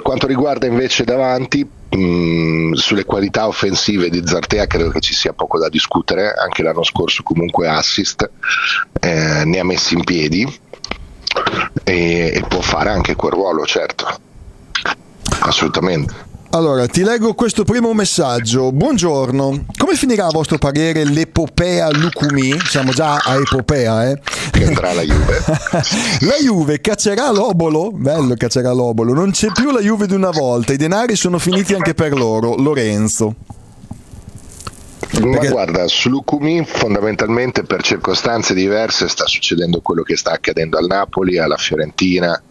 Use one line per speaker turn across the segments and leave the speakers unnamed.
quanto riguarda invece davanti, sulle qualità offensive di Zartea credo che ci sia poco da discutere. Anche l'anno scorso comunque assist ne ha messi in piedi e può fare anche quel ruolo, certo, assolutamente.
Allora, ti leggo questo primo messaggio. Buongiorno, come finirà a vostro parere l'epopea Lucumi? Siamo già a epopea,
Che andrà la Juve.
La Juve caccerà l'obolo? Bello, caccerà l'obolo. Non c'è più la Juve di una volta, i denari sono finiti anche per loro. Lorenzo.
Ma guarda, su Lucumi fondamentalmente per circostanze diverse sta succedendo quello che sta accadendo al Napoli, alla Fiorentina.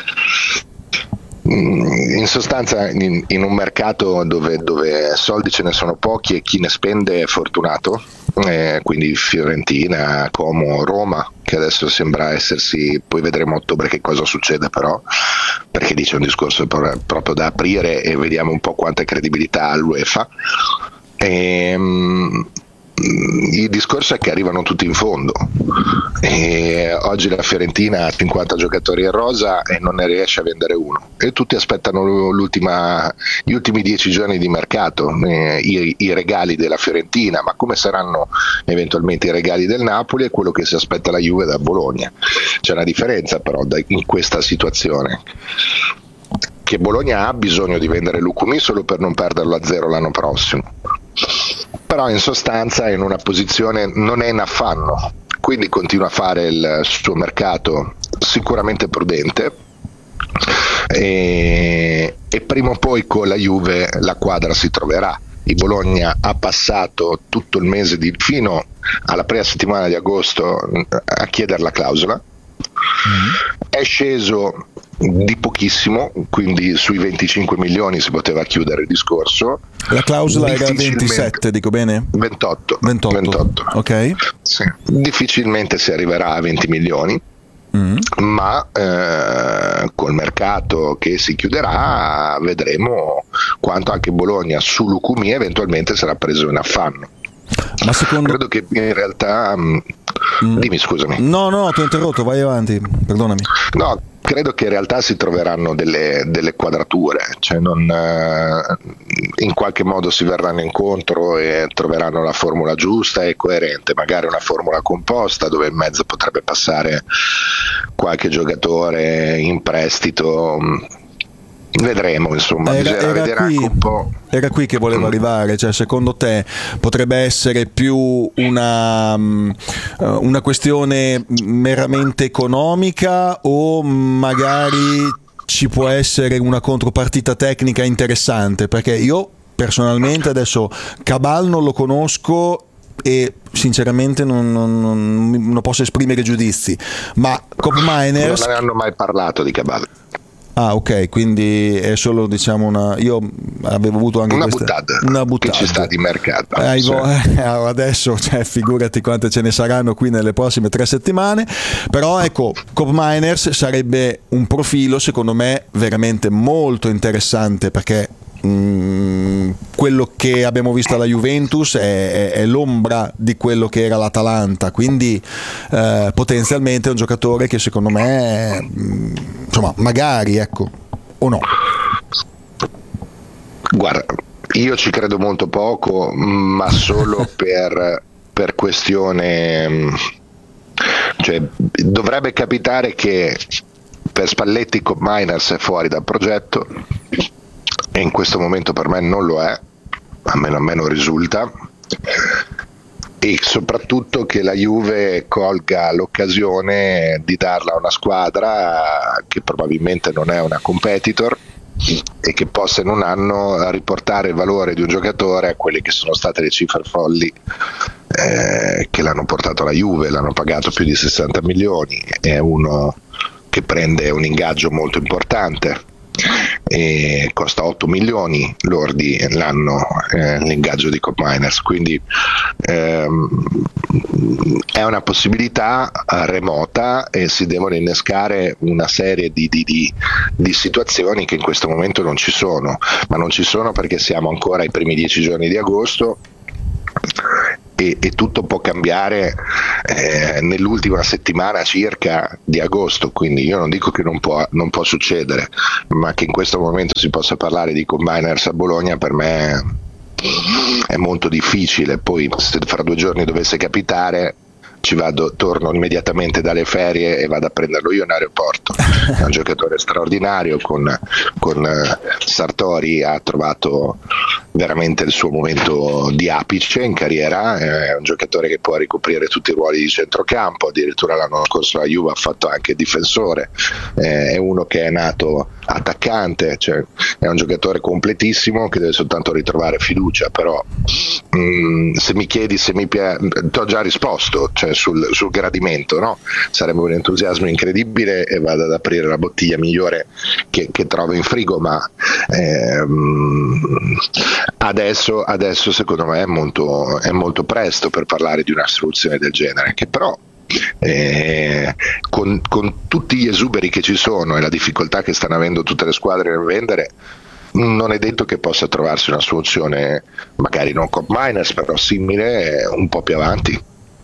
In sostanza in un mercato dove soldi ce ne sono pochi e chi ne spende è fortunato, quindi Fiorentina, Como, Roma, che adesso sembra essersi, poi vedremo a ottobre che cosa succede però, perché lì c'è un discorso proprio da aprire e vediamo un po' quanta credibilità ha l'UEFA. Il discorso è che arrivano tutti in fondo e oggi la Fiorentina ha 50 giocatori in rosa e non ne riesce a vendere uno e tutti aspettano gli ultimi 10 giorni di mercato, i regali della Fiorentina, ma come saranno eventualmente i regali del Napoli e quello che si aspetta la Juve da Bologna. C'è una differenza però in questa situazione, che Bologna ha bisogno di vendere Lucumi solo per non perderlo a zero l'anno prossimo, però in sostanza è in una posizione, non è in affanno, quindi continua a fare il suo mercato sicuramente prudente e prima o poi con la Juve la quadra si troverà. Il Bologna ha passato tutto il mese fino alla prima settimana di agosto a chiedere la clausola, è sceso di pochissimo, quindi sui 25 milioni si poteva chiudere il discorso.
La clausola era 27, dico bene?
28.
Ok.
Sì. Difficilmente si arriverà a 20 milioni, ma col mercato che si chiuderà vedremo quanto anche Bologna su Lucumi eventualmente sarà preso in affanno.
Ma secondo...
Credo che in realtà dimmi, scusami.
No, ti ho interrotto, vai avanti, perdonami.
No, credo che in realtà si troveranno delle quadrature, cioè in qualche modo si verranno incontro e troveranno la formula giusta e coerente, magari una formula composta dove in mezzo potrebbe passare qualche giocatore in prestito. Vedremo, insomma, bisogna vedere anche un po'.
Era qui che volevo arrivare, cioè secondo te potrebbe essere più una questione meramente economica o magari ci può essere una contropartita tecnica interessante? Perché io personalmente adesso Cabal non lo conosco e sinceramente non posso esprimere giudizi, ma Koop Meiners
non ne hanno mai parlato di Cabal.
Ah, ok, quindi è solo, diciamo, io avevo avuto anche
una
buttata
che ci sta di mercato.
Adesso, cioè, figurati quante ce ne saranno qui nelle prossime 3 settimane. Però ecco, Koop Meiners sarebbe un profilo secondo me veramente molto interessante, perché quello che abbiamo visto alla Juventus è l'ombra di quello che era l'Atalanta, quindi potenzialmente è un giocatore che secondo me insomma magari, ecco, o no?
Guarda, io ci credo molto poco, ma solo per questione, cioè dovrebbe capitare che per Spalletti Koop Meiners è fuori dal progetto e in questo momento per me non lo è, almeno a me non risulta, e soprattutto che la Juve colga l'occasione di darla a una squadra che probabilmente non è una competitor e che possa in un anno riportare il valore di un giocatore a quelle che sono state le cifre folli che l'hanno portato alla Juve. L'hanno pagato più di 60 milioni, è uno che prende un ingaggio molto importante e costa 8 milioni lordi l'anno, l'ingaggio di Koop Meiners, quindi è una possibilità remota e si devono innescare una serie di situazioni che in questo momento non ci sono, ma non ci sono perché siamo ancora ai primi 10 giorni di agosto e tutto può cambiare nell'ultima settimana circa di agosto, quindi io non dico che non può succedere, ma che in questo momento si possa parlare di Combiners a Bologna per me è molto difficile. Poi se fra 2 giorni dovesse capitare torno immediatamente dalle ferie e vado a prenderlo io in aeroporto. È un giocatore straordinario, con Sartori ha trovato veramente il suo momento di apice in carriera, è un giocatore che può ricoprire tutti i ruoli di centrocampo, addirittura l'anno scorso la Juve ha fatto anche difensore, è uno che è nato attaccante, cioè è un giocatore completissimo che deve soltanto ritrovare fiducia. Però se mi chiedi se mi piace, ti ho già risposto, cioè sul gradimento, no? Sarebbe un entusiasmo incredibile e vado ad aprire la bottiglia migliore che trovo in frigo, ma adesso secondo me è molto presto per parlare di una soluzione del genere, che però con tutti gli esuberi che ci sono e la difficoltà che stanno avendo tutte le squadre nel vendere, non è detto che possa trovarsi una soluzione, magari non Combiners, però simile un po' più avanti.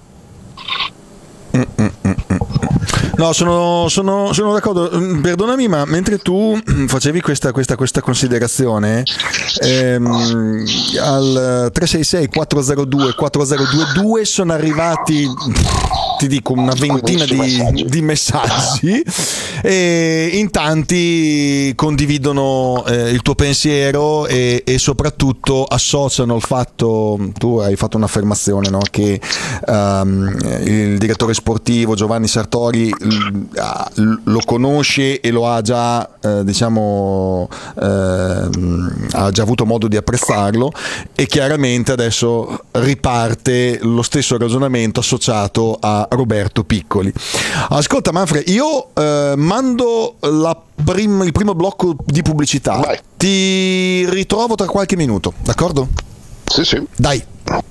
No, sono d'accordo. Perdonami, ma mentre tu facevi questa considerazione, al 366 402 4022 sono arrivati, ti dico, una ventina di messaggi, e in tanti condividono il tuo pensiero e soprattutto associano il fatto, tu hai fatto un'affermazione, no? Che il direttore sportivo Giovanni Sartori lo conosce e lo ha già ha già avuto modo di apprezzarlo, e chiaramente adesso riparte lo stesso ragionamento associato a Roberto Piccoli. Ascolta Manfred, io mando il primo blocco di pubblicità. Vai. Ti ritrovo tra qualche minuto, d'accordo?
Sì.
Dai.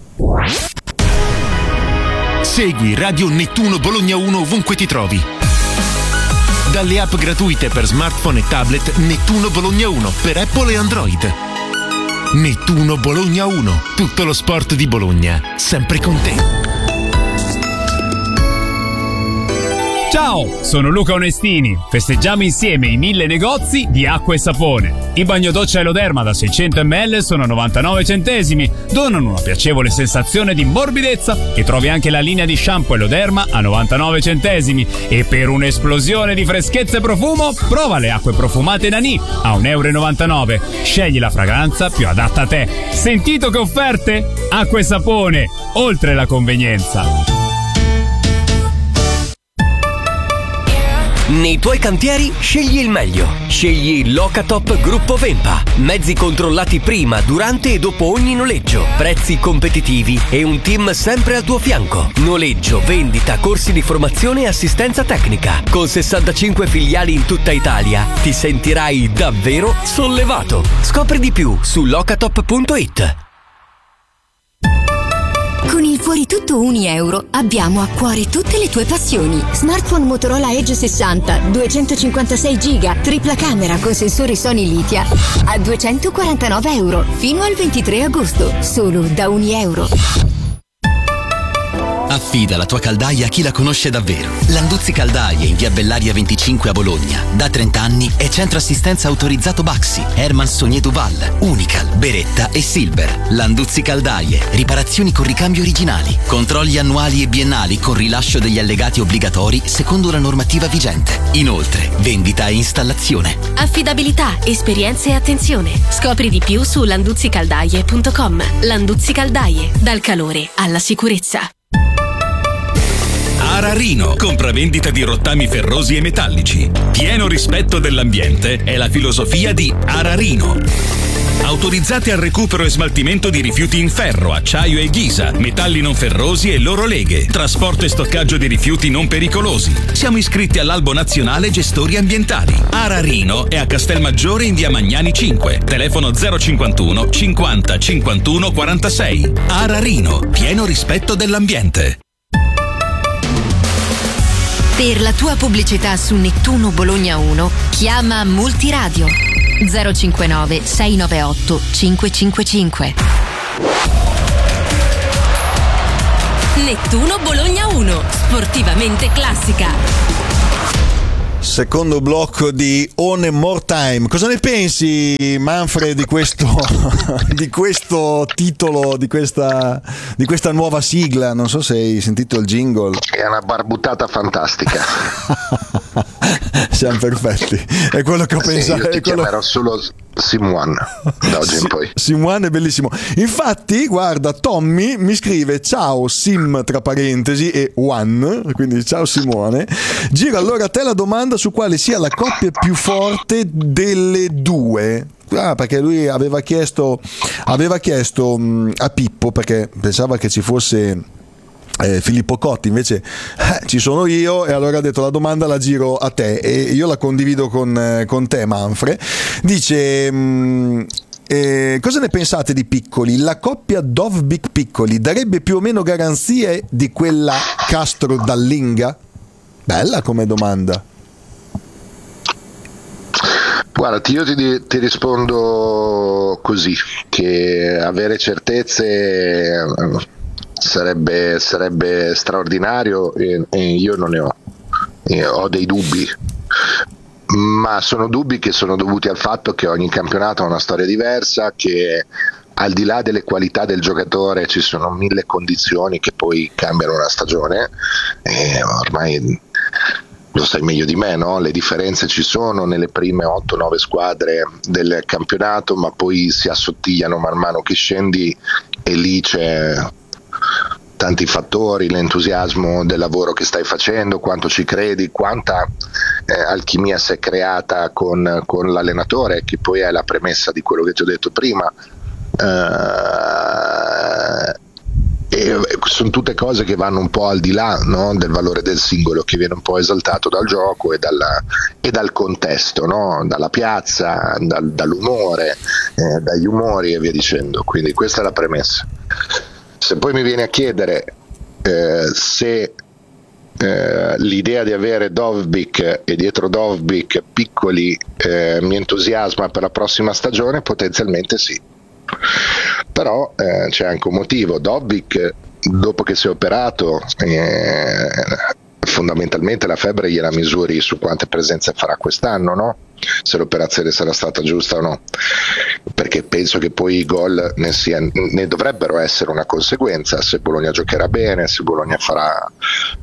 Segui Radio Nettuno Bologna 1 ovunque ti trovi. Dalle app gratuite per smartphone e tablet Nettuno Bologna 1 per Apple e Android. Nettuno Bologna 1, tutto lo sport di Bologna, sempre con te.
Ciao, sono Luca Onestini. Festeggiamo insieme i 1000 negozi di acqua e sapone. I bagno-doccia Eloderma da 600 ml sono 99 centesimi. Donano una piacevole sensazione di morbidezza, e trovi anche la linea di shampoo Eloderma a 99 centesimi. E per un'esplosione di freschezza e profumo, prova le acque profumate Nani a 1,99 €. Scegli la fragranza più adatta a te. Sentito che offerte? Acqua e sapone, oltre la convenienza.
Nei tuoi cantieri scegli il meglio. Scegli il Locatop Gruppo Vempa. Mezzi controllati prima, durante e dopo ogni noleggio. Prezzi competitivi e un team sempre al tuo fianco. Noleggio, vendita, corsi di formazione e assistenza tecnica. Con 65 filiali in tutta Italia ti sentirai davvero sollevato. Scopri di più su locatop.it.
Con il Fuori Tutto €1 abbiamo a cuore tutte le tue passioni. Smartphone Motorola Edge 60, 256 giga, tripla camera con sensori Sony Litia a €249 fino al 23 agosto, solo da €1.
Affida la tua caldaia a chi la conosce davvero. Landuzzi Caldaie in via Bellaria 25 a Bologna. Da 30 anni è centro assistenza autorizzato Baxi, Herman Sogné Duval, Unical, Beretta e Silver. Landuzzi Caldaie, riparazioni con ricambi originali, controlli annuali e biennali con rilascio degli allegati obbligatori secondo la normativa vigente. Inoltre, vendita e installazione.
Affidabilità, esperienza e attenzione. Scopri di più su landuzzicaldaie.com. Landuzzi Caldaie, dal calore alla sicurezza.
Ararino, compravendita di rottami ferrosi e metallici. Pieno rispetto dell'ambiente è la filosofia di Ararino. Autorizzati al recupero e smaltimento di rifiuti in ferro, acciaio e ghisa, metalli non ferrosi e loro leghe, trasporto e stoccaggio di rifiuti non pericolosi. Siamo iscritti all'Albo Nazionale Gestori Ambientali. Ararino è a Castelmaggiore in via Magnani 5, telefono 051 50 51 46. Ararino, pieno rispetto dell'ambiente.
Per la tua pubblicità su Nettuno Bologna 1, chiama Multiradio 059 698 555.
Nettuno Bologna 1, sportivamente classica.
Secondo blocco di One More Time. Cosa ne pensi, Manfred, di questo di questo titolo, di questa nuova sigla? Non so se hai sentito il jingle.
È una barbutata fantastica.
Siamo perfetti. È quello che ho pensato.
Io ti chiamerò solo Simone da oggi in poi.
Simone è bellissimo. Infatti, guarda, Tommy mi scrive: ciao Sim tra parentesi e One, quindi ciao Simone. Gira allora a te la domanda su quale sia la coppia più forte delle due. Perché lui aveva chiesto a Pippo, perché pensava che ci fosse Filippo Cotti, invece ci sono io, e allora ha detto: la domanda la giro a te, e io la condivido con te, Manfred. Dice: cosa ne pensate di Piccoli? La coppia Dovbyk-Piccoli darebbe più o meno garanzie di quella Castro-Dallinga? Bella come domanda.
Guarda, io ti rispondo così, che avere certezze sarebbe straordinario, e io non ne ho. Ho dei dubbi, ma sono dubbi che sono dovuti al fatto che ogni campionato ha una storia diversa, che al di là delle qualità del giocatore ci sono 1000 condizioni che poi cambiano una stagione, e ormai lo sai meglio di me, no? Le differenze ci sono nelle prime 8-9 squadre del campionato, ma poi si assottigliano man mano che scendi, e lì c'è tanti fattori: l'entusiasmo del lavoro che stai facendo, quanto ci credi, quanta alchimia si è creata con l'allenatore, che poi è la premessa di quello che ti ho detto prima. E sono tutte cose che vanno un po' al di là, no? Del valore del singolo, che viene un po' esaltato dal gioco e dal contesto, no? Dalla piazza, dall'umore, dagli umori e via dicendo. Quindi questa è la premessa. Se poi mi viene a chiedere se l'idea di avere Dovbyk e dietro Dovbyk Piccoli mi entusiasma per la prossima stagione, potenzialmente sì. Però c'è anche un motivo: Dovbyk, dopo che si è operato, fondamentalmente la febbre gliela misuri su quante presenze farà quest'anno, no? Se l'operazione sarà stata giusta o no, perché penso che poi i gol ne dovrebbero essere una conseguenza. Se Bologna giocherà bene, se Bologna farà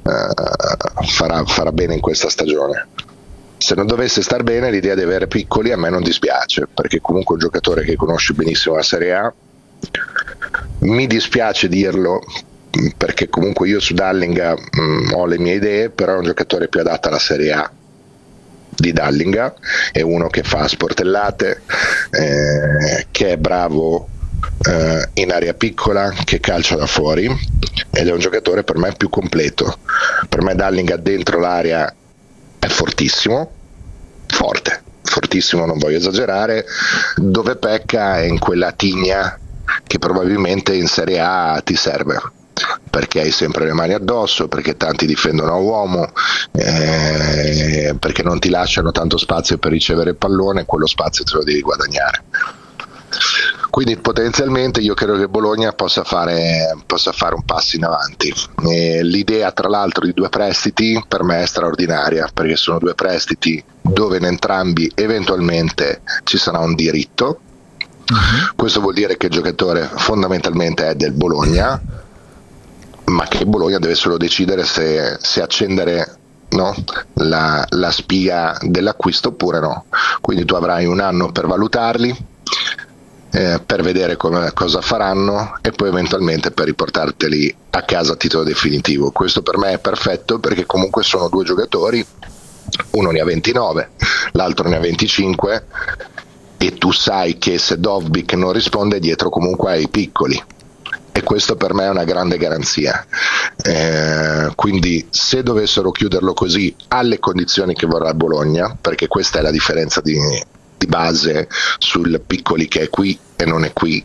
bene in questa stagione. Se non dovesse star bene, l'idea di avere Piccoli a me non dispiace, perché comunque è un giocatore che conosce benissimo la Serie A. Mi dispiace dirlo, perché comunque io su Dallinga ho le mie idee, però è un giocatore più adatto alla Serie A di Dallinga, è uno che fa sportellate, che è bravo in area piccola, che calcia da fuori, ed è un giocatore per me più completo. Per me Dallinga dentro l'area è fortissimo, fortissimo, non voglio esagerare. Dove pecca è in quella tigna che probabilmente in Serie A ti serve, perché hai sempre le mani addosso, perché tanti difendono a uomo, perché non ti lasciano tanto spazio per ricevere il pallone, quello spazio te lo devi guadagnare. Quindi potenzialmente io credo che Bologna possa fare un passo in avanti. L'idea tra l'altro di 2 prestiti per me è straordinaria, perché sono 2 prestiti dove in entrambi eventualmente ci sarà un diritto. Questo vuol dire che il giocatore fondamentalmente è del Bologna, ma che Bologna deve solo decidere se accendere, no? la spia dell'acquisto oppure no. Quindi tu avrai un anno per valutarli, per vedere cosa faranno, e poi eventualmente per riportarteli a casa a titolo definitivo. Questo per me è perfetto, perché comunque sono 2 giocatori, uno ne ha 29, l'altro ne ha 25, e tu sai che se Dovbyk non risponde, dietro comunque hai Piccoli, e questo per me è una grande garanzia. Quindi se dovessero chiuderlo così, alle condizioni che vorrà Bologna, perché questa è la differenza di base sul Piccoli che è qui e non è qui,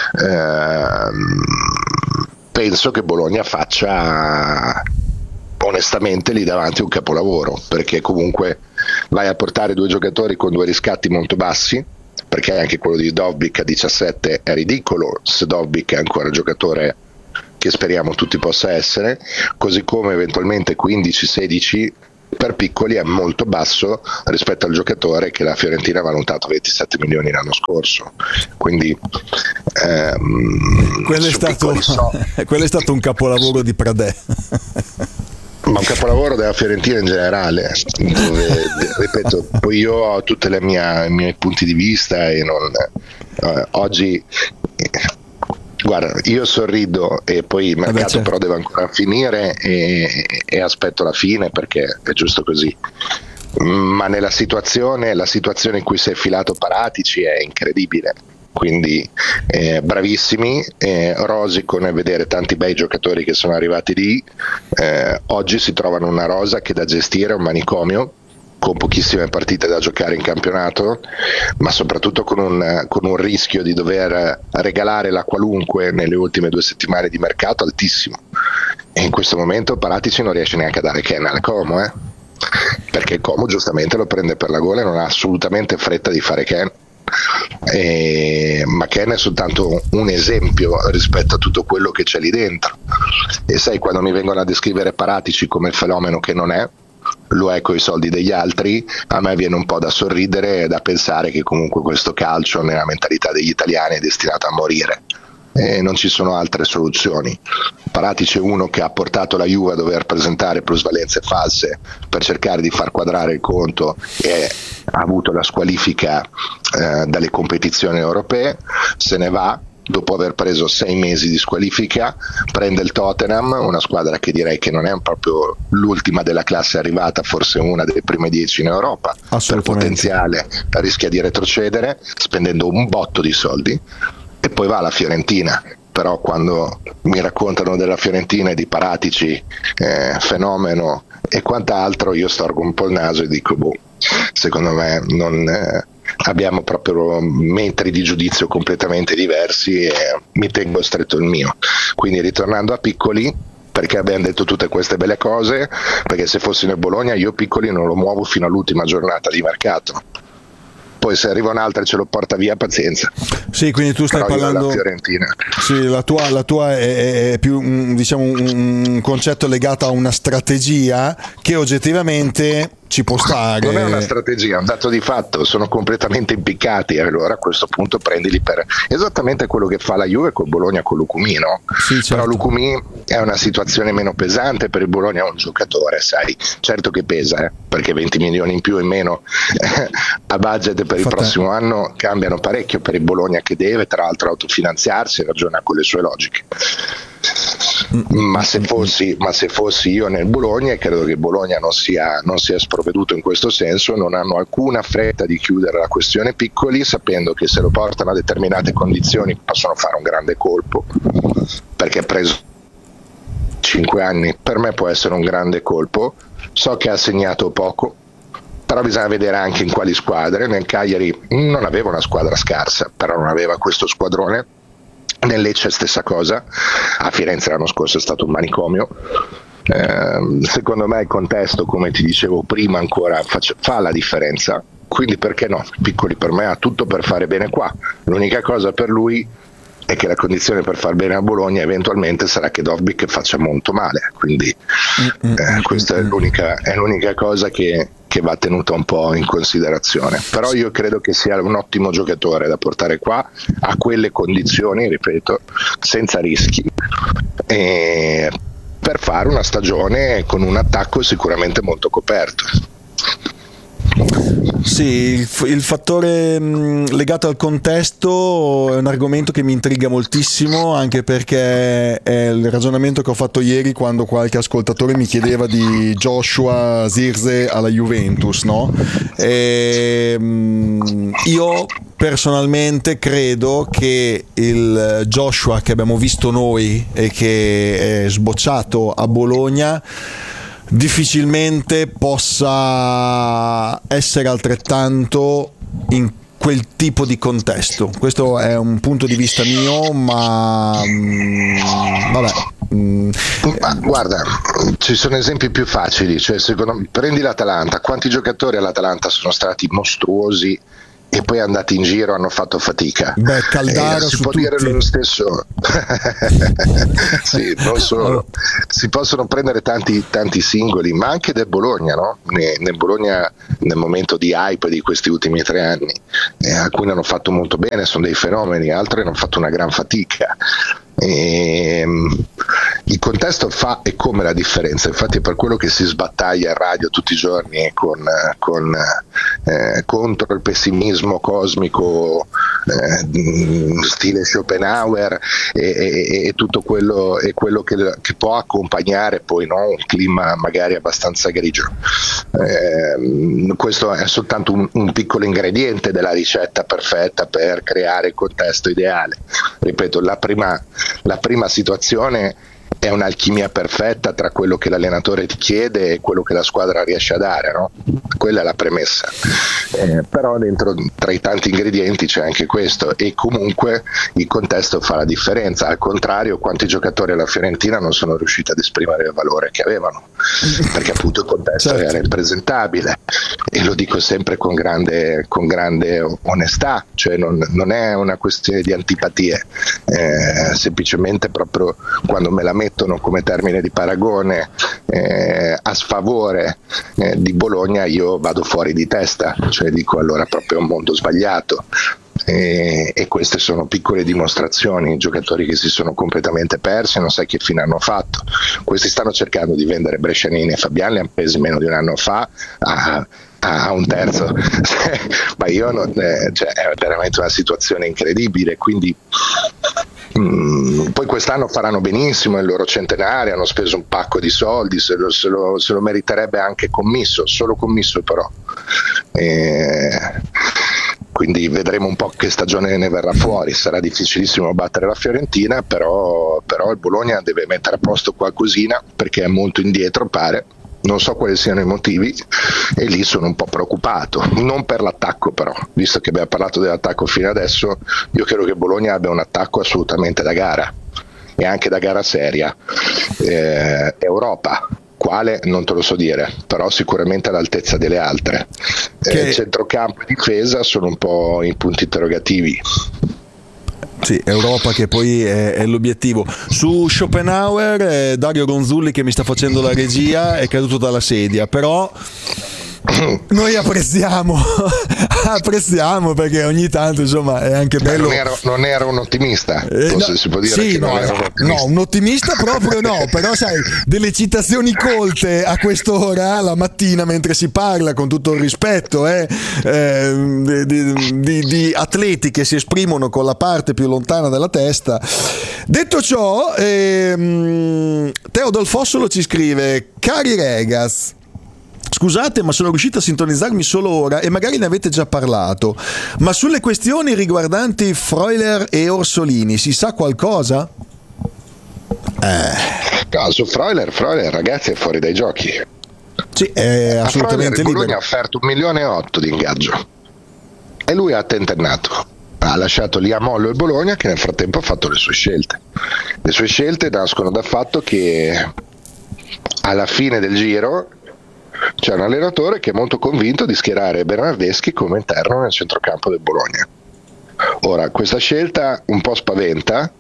penso che Bologna faccia onestamente lì davanti un capolavoro, perché comunque vai a portare 2 giocatori con 2 riscatti molto bassi, perché anche quello di Dovbyk a 17 è ridicolo se Dovbyk è ancora giocatore che speriamo tutti possa essere, così come eventualmente 15-16 per Piccoli è molto basso rispetto al giocatore che la Fiorentina ha valutato 27 milioni l'anno scorso, quindi
quello è stato un capolavoro di Pradè.
Ma un capolavoro della Fiorentina in generale, dove, ripeto, poi io ho tutti i miei punti di vista e oggi guarda, io sorrido e poi il mercato però deve ancora finire e aspetto la fine perché è giusto così, ma la situazione in cui si è filato Paratici è incredibile. Quindi bravissimi, rosico nel vedere tanti bei giocatori che sono arrivati lì. Oggi si trovano una rosa che da gestire è un manicomio, con pochissime partite da giocare in campionato, ma soprattutto con un rischio di dover regalare la qualunque nelle ultime 2 settimane di mercato altissimo, e in questo momento Paratici non riesce neanche a dare Ken al Como, perché Como giustamente lo prende per la gola e non ha assolutamente fretta di fare Ken. Ma Ken è soltanto un esempio rispetto a tutto quello che c'è lì dentro, e sai, quando mi vengono a descrivere Paratici come il fenomeno che non è, lo è con i soldi degli altri, a me viene un po' da sorridere e da pensare che comunque questo calcio nella mentalità degli italiani è destinato a morire e non ci sono altre soluzioni. Paratici è uno che ha portato la Juve a dover presentare plusvalenze false per cercare di far quadrare il conto e ha avuto la squalifica dalle competizioni europee, se ne va dopo aver preso 6 mesi di squalifica, prende il Tottenham, una squadra che direi che non è proprio l'ultima della classe arrivata, forse una delle prime 10 in Europa, per potenziale rischia di retrocedere spendendo un botto di soldi, e poi va alla Fiorentina. Però quando mi raccontano della Fiorentina e di Paratici, fenomeno e quant'altro, io storgo un po' il naso e dico secondo me non abbiamo proprio metri di giudizio completamente diversi e mi tengo stretto il mio. Quindi ritornando a Piccoli, perché abbiamo detto tutte queste belle cose, perché se fossi nel Bologna io Piccoli non lo muovo fino all'ultima giornata di mercato, poi se arriva un'altra e ce lo porta via, pazienza.
Sì, quindi tu stai parlando
della Fiorentina.
Sì, la tua è più un concetto legato a una strategia che oggettivamente ci può stare.
Non è una strategia, è un dato di fatto, sono completamente impiccati, e allora a questo punto prendili per esattamente quello che fa la Juve col Bologna con Lucumí, no?
Sì, certo.
Però Lucumí è una situazione meno pesante, per il Bologna è un giocatore, sai, certo che pesa, perché 20 milioni in più e meno a budget per il prossimo anno cambiano parecchio per il Bologna, che deve tra l'altro autofinanziarsi e ragiona con le sue logiche. Ma se fossi io nel Bologna, e credo che il Bologna non sia sprovveduto in questo senso, non hanno alcuna fretta di chiudere la questione Piccoli, sapendo che se lo portano a determinate condizioni possono fare un grande colpo, perché preso 5 anni per me può essere un grande colpo. So che ha segnato poco, però bisogna vedere anche in quali squadre. Nel Cagliari non aveva una squadra scarsa, però non aveva questo squadrone. Nel Lecce stessa cosa, a Firenze l'anno scorso è stato un manicomio. Secondo me il contesto, come ti dicevo prima, ancora fa la differenza, quindi perché no? Piccoli per me ha tutto per fare bene qua, l'unica cosa per lui è che la condizione per far bene a Bologna eventualmente sarà che Dovbyk faccia molto male, quindi questa è l'unica cosa che va tenuta un po' in considerazione. Però io credo che sia un ottimo giocatore da portare qua a quelle condizioni, ripeto, senza rischi, per fare una stagione con un attacco sicuramente molto coperto.
Sì, il fattore legato al contesto è un argomento che mi intriga moltissimo, anche perché è il ragionamento che ho fatto ieri quando qualche ascoltatore mi chiedeva di Joshua Zirkzee alla Juventus, no? Io personalmente credo che il Joshua che abbiamo visto noi e che è sbocciato a Bologna difficilmente possa essere altrettanto in quel tipo di contesto. Questo è un punto di vista mio, ma vabbè.
Ma guarda, ci sono esempi più facili, cioè secondo me, prendi l'Atalanta, quanti giocatori all'Atalanta sono stati mostruosi e poi andati in giro hanno fatto fatica.
Beh, Caldara
si
su
può
tutti.
dire lo stesso. Sì, non solo. Si possono prendere tanti singoli, ma anche del Bologna, no? Nel Bologna, nel momento di hype di questi ultimi 3 anni, alcuni hanno fatto molto bene, sono dei fenomeni, altri hanno fatto una gran fatica. Il contesto fa e come la differenza, infatti è per quello che si sbattaglia in radio tutti i giorni contro il pessimismo cosmico stile Schopenhauer e tutto quello che può accompagnare poi, no? Un clima magari abbastanza grigio. Questo è soltanto un piccolo ingrediente della ricetta perfetta per creare il contesto ideale. Ripeto, la prima situazione è un'alchimia perfetta tra quello che l'allenatore ti chiede e quello che la squadra riesce a dare, no? Quella è la premessa. Però dentro, tra i tanti ingredienti, c'è anche questo, e comunque il contesto fa la differenza. Al contrario, quanti giocatori alla Fiorentina non sono riusciti ad esprimere il valore che avevano, perché appunto il contesto era impresentabile, e lo dico sempre con grande onestà, cioè non è una questione di antipatie, semplicemente proprio quando me la mettono come termine di paragone a sfavore di Bologna, io vado fuori di testa, cioè dico allora proprio è un mondo sbagliato. E queste sono piccole dimostrazioni, giocatori che si sono completamente persi, non sai che fine hanno fatto. Questi stanno cercando di vendere Brescianini e Fabian, li hanno presi meno di un anno fa a un terzo ma io cioè, è veramente una situazione incredibile, quindi poi quest'anno faranno benissimo il loro centenario, hanno speso un pacco di soldi, se lo meriterebbe anche Commisso, solo Commisso però, quindi vedremo un po' che stagione ne verrà fuori. Sarà difficilissimo battere la Fiorentina, però il Bologna deve mettere a posto qualcosina, perché è molto indietro, pare. Non so quali siano i motivi, e lì sono un po' preoccupato, non per l'attacco però, visto che abbiamo parlato dell'attacco fino adesso. Io credo che Bologna abbia un attacco assolutamente da gara, e anche da gara seria. Europa, quale non te lo so dire, però sicuramente all'altezza delle altre. Centrocampo e difesa sono un po' in punti interrogativi.
Sì, Europa che poi è l'obiettivo. Su Schopenhauer, Dario Ronzulli che mi sta facendo la regia è caduto dalla sedia, però noi apprezziamo perché ogni tanto insomma è anche bello.
Non ero un ottimista, si può dire,
sì,
che non ero un ottimista.
No, un ottimista proprio no, però sai, delle citazioni colte a quest'ora la mattina mentre si parla, con tutto il rispetto di atleti che si esprimono con la parte più lontana della testa. Detto ciò, Teo Dal Fossolo ci scrive: cari Regas, scusate, ma sono riuscito a sintonizzarmi solo ora e magari ne avete già parlato, ma sulle questioni riguardanti Freuler e Orsolini si sa qualcosa?
No, su Freuler ragazzi è fuori dai giochi.
Sì, è assolutamente libero.
Bologna ha offerto 1,8 milioni di ingaggio e lui ha tentennato. Ha lasciato lì a mollo il Bologna, che nel frattempo ha fatto le sue scelte. Le sue scelte nascono dal fatto che alla fine del giro c'è un allenatore che è molto convinto di schierare Bernardeschi come interno nel centrocampo del Bologna. Ora, questa scelta un po' spaventa,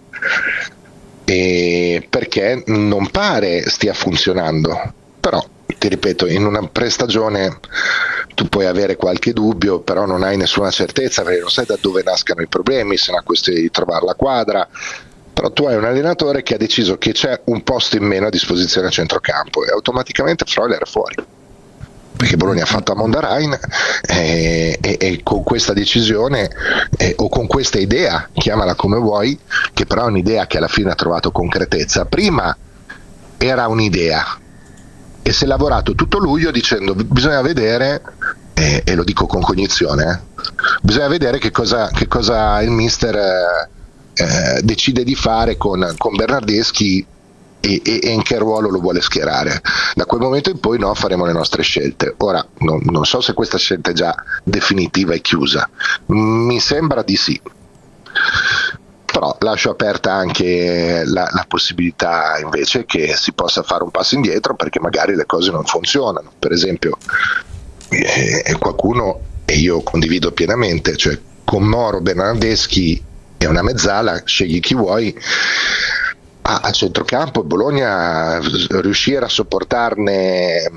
perché non pare stia funzionando, però ti ripeto, in una prestagione tu puoi avere qualche dubbio, però non hai nessuna certezza, perché non sai da dove nascano i problemi, se è una questione di trovare la quadra. Però tu hai un allenatore che ha deciso che c'è un posto in meno a disposizione a centrocampo e automaticamente Freuler è fuori, perché Bologna ha fatto a Mondarain, e con questa decisione o con questa idea, chiamala come vuoi, che però è un'idea che alla fine ha trovato concretezza. Prima era un'idea e si è lavorato tutto luglio dicendo bisogna vedere, e lo dico con cognizione, bisogna vedere che cosa il mister decide di fare con Bernardeschi e in che ruolo lo vuole schierare. Da quel momento in poi faremo le nostre scelte. Ora non so se questa scelta è già definitiva e chiusa, mi sembra di sì, però lascio aperta anche la possibilità invece che si possa fare un passo indietro, perché magari le cose non funzionano. Per esempio qualcuno e io condivido pienamente, cioè con Moro, Bernardeschi e una mezzala, scegli chi vuoi. A centrocampo Bologna riuscire a sopportare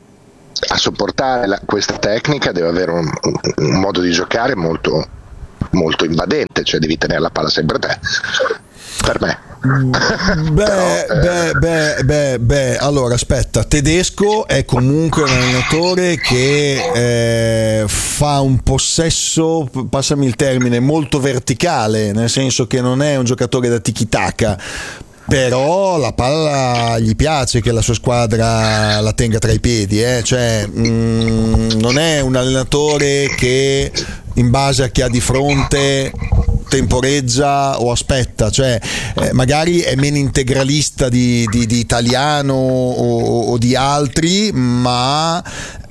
questa tecnica deve avere un modo di giocare molto, molto invadente, cioè devi tenere la palla sempre te, per me.
Allora aspetta, Tedesco è comunque un allenatore che fa un possesso, passami il termine, molto verticale, nel senso che non è un giocatore da tiki-taka, però la palla gli piace che la sua squadra la tenga tra i piedi, cioè non è un allenatore che in base a chi ha di fronte temporeggia o aspetta, cioè magari è meno integralista di Italiano o di altri, ma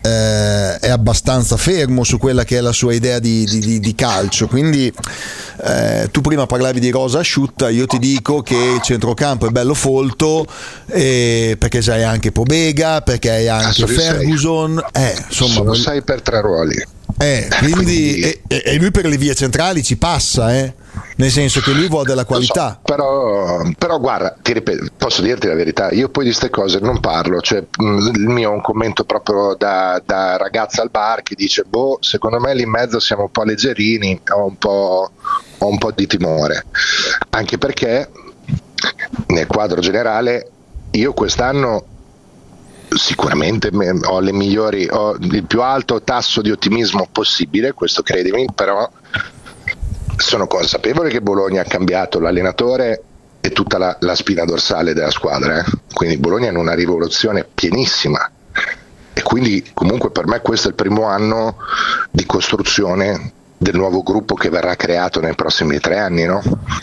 è abbastanza fermo su quella che è la sua idea di calcio. Quindi tu prima parlavi di rosa asciutta, io ti dico che il centrocampo è bello folto, perché c'hai anche Pobega, perché hai anche Ferguson, insomma
sono 6 per 3 ruoli.
Quindi e lui per le vie centrali ci passa, nel senso che lui vuole della qualità.
So, però guarda, ti ripeto, posso dirti la verità, io poi di queste cose non parlo, cioè il mio è un commento proprio da ragazza al bar che dice secondo me lì in mezzo siamo un po' leggerini, ho un po' di timore, anche perché nel quadro generale io quest'anno sicuramente ho il più alto tasso di ottimismo possibile, questo credimi, però sono consapevole che Bologna ha cambiato l'allenatore e tutta la spina dorsale della squadra, quindi Bologna è in una rivoluzione pienissima, e quindi comunque per me questo è il primo anno di costruzione del nuovo gruppo che verrà creato nei prossimi 3 anni, no?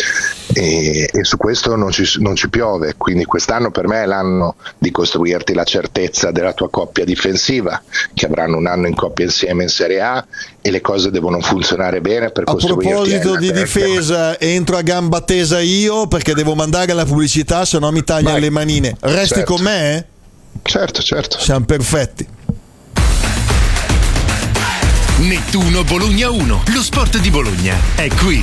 E su questo non ci piove, quindi quest'anno per me è l'anno di costruirti la certezza della tua coppia difensiva, che avranno un anno in coppia insieme in Serie A, e le cose devono funzionare bene per costruirti.
A proposito di difesa, entro a gamba tesa io perché devo mandare la pubblicità, se no mi tagliano le manine. Resti con me?
Certo.
Siamo perfetti.
Nettuno Bologna 1, lo sport di Bologna è qui.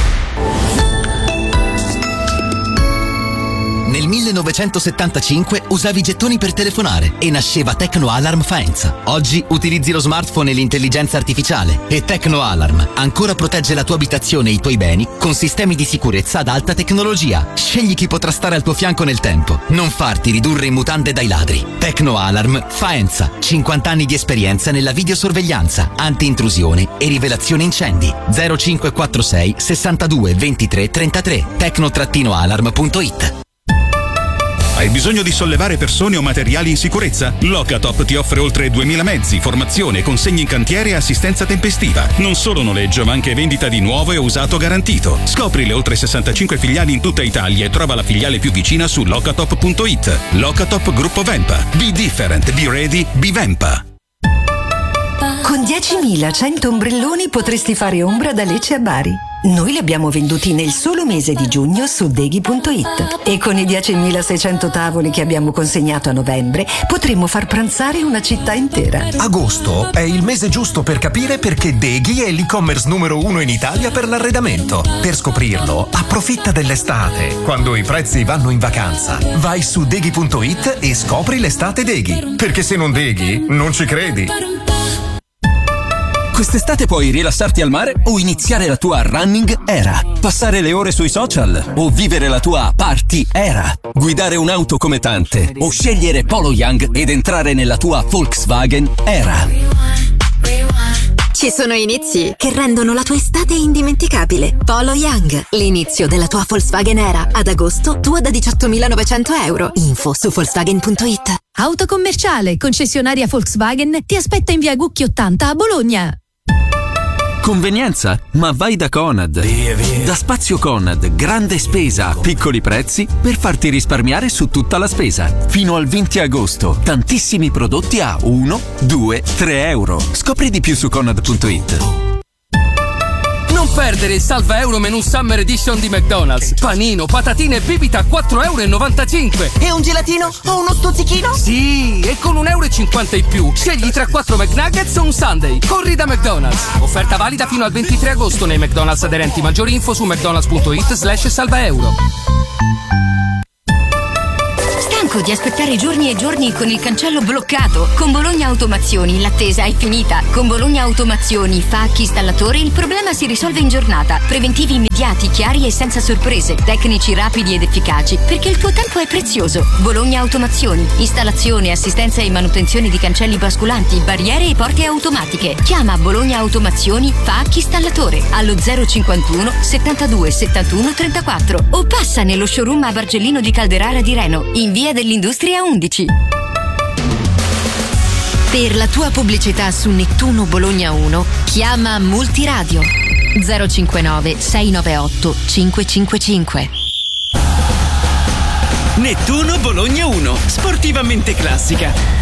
Nel 1975 usavi i gettoni per telefonare e nasceva Tecno Alarm Faenza. Oggi utilizzi lo smartphone e l'intelligenza artificiale e Tecno Alarm ancora protegge la tua abitazione e i tuoi beni con sistemi di sicurezza ad alta tecnologia. Scegli chi potrà stare al tuo fianco nel tempo. Non farti ridurre in mutande dai ladri. Tecno Alarm Faenza. 50 anni di esperienza nella videosorveglianza, anti-intrusione e rivelazione incendi. 0546 62 23 33. Tecno-alarm.it.
Hai bisogno di sollevare persone o materiali in sicurezza? Locatop ti offre oltre 2000 mezzi, formazione, consegne in cantiere e assistenza tempestiva. Non solo noleggio, ma anche vendita di nuovo e usato garantito. Scopri le oltre 65 filiali in tutta Italia e trova la filiale più vicina su locatop.it. Locatop Gruppo Vempa. Be different, be ready, be Vempa.
Con 10.100 ombrelloni potresti fare ombra da Lecce a Bari. Noi li abbiamo venduti nel solo mese di giugno su Deghi.it e con i 10.600 tavoli che abbiamo consegnato a novembre potremmo far pranzare una città intera.
Agosto è il mese giusto per capire perché Deghi è l'e-commerce numero 1 in Italia per l'arredamento. Per scoprirlo, approfitta dell'estate, quando i prezzi vanno in vacanza. Vai su Deghi.it e scopri l'estate Deghi, perché se non Deghi, non ci credi.
Quest'estate puoi rilassarti al mare o iniziare la tua running era, passare le ore sui social o vivere la tua party era, guidare un'auto come tante o scegliere Polo Young ed entrare nella tua Volkswagen era.
Ci sono inizi che rendono la tua estate indimenticabile. Polo Young, l'inizio della tua Volkswagen era. Ad agosto, tua da 18.900 euro. Info su Volkswagen.it.
Autocommerciale, concessionaria Volkswagen, ti aspetta in via Gucchi 80 a Bologna.
Convenienza? Ma vai da Conad. Da Spazio Conad, grande spesa a piccoli prezzi per farti risparmiare su tutta la spesa. Fino al 20 agosto, tantissimi prodotti a 1, 2, 3 euro. Scopri di più su Conad.it.
Non
Non perdere il salva euro menù Summer Edition di McDonald's. Panino, patatine e bibita a 4,95 €.
E un gelatino o uno stuzzichino?
Sì, e con €1,50 in più scegli tra 4 McNuggets o un Sundae. Corri da McDonald's. Offerta valida fino al 23 agosto nei McDonald's aderenti. Maggiori info su mcdonalds.it/salvaeuro.
Stanco di aspettare giorni e giorni con il cancello bloccato? Con Bologna Automazioni l'attesa è finita. Con Bologna Automazioni, Facchi, installatore, il problema si risolve in giornata. Preventivi immediati, chiari e senza sorprese. Tecnici rapidi ed efficaci, perché il tuo tempo è prezioso. Bologna Automazioni, installazione, assistenza e manutenzione di cancelli basculanti, barriere e porte automatiche. Chiama Bologna Automazioni, Facchi installatore allo 051 72 71 34 o passa nello showroom a Bargellino di Calderara di Reno, in via dell'Industria 11.
Per la tua pubblicità su Nettuno Bologna 1, chiama Multiradio 059 698 555.
Nettuno Bologna 1, sportivamente classica.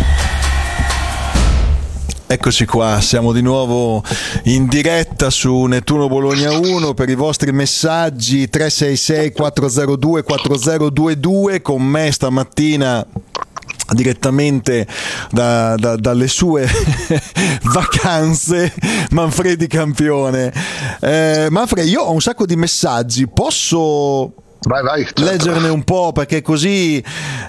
Eccoci qua, siamo di nuovo in diretta su Nettuno Bologna 1 per i vostri messaggi 366 402 4022. Con me stamattina direttamente dalle sue vacanze Manfredi Campione. Manfredi, io ho un sacco di messaggi, posso
vai, certo.
leggerne un po', perché così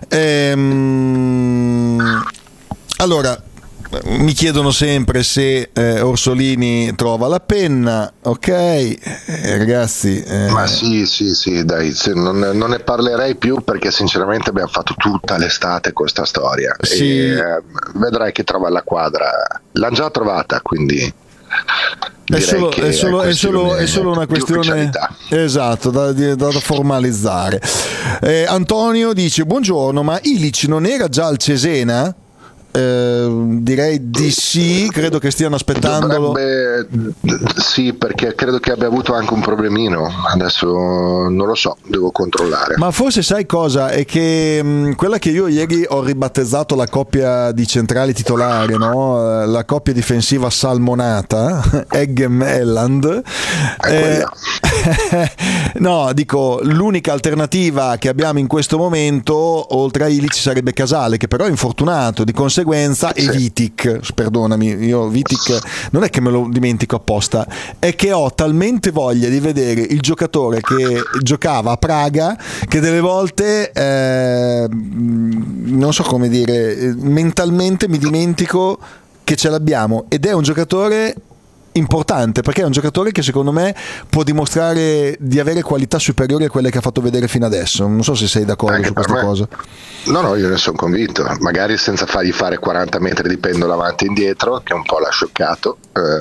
allora mi chiedono sempre se Orsolini trova la penna, ok, ragazzi.
Ma sì, dai, non ne parlerei più, perché sinceramente abbiamo fatto tutta l'estate con sta storia.
Sì.
E vedrai che trova la quadra. L'hanno già trovata, quindi
è solo una questione, esatto, da formalizzare. Antonio dice: buongiorno, ma Ilic non era già al Cesena? Direi di sì, credo che stiano aspettandolo.
Sì, perché credo che abbia avuto anche un problemino, adesso non lo so, devo controllare.
Ma forse sai cosa? È che quella che io ieri ho ribattezzato la coppia di centrali titolari, no? La coppia difensiva salmonata, Eggem Elland, no, dico, l'unica alternativa che abbiamo in questo momento oltre a Ilic sarebbe Casale, che però è infortunato, di conseguenza, e Vitic, perdonami, io Vitic non è che me lo dimentico apposta, è che ho talmente voglia di vedere il giocatore che giocava a Praga che delle volte non so come dire, mentalmente mi dimentico che ce l'abbiamo, ed è un giocatore importante, perché è un giocatore che secondo me può dimostrare di avere qualità superiori a quelle che ha fatto vedere fino adesso. Non so se sei d'accordo anche su questa cosa.
No, io ne sono convinto, magari senza fargli fare 40 metri di pendolo avanti e indietro, che un po' l'ha scioccato.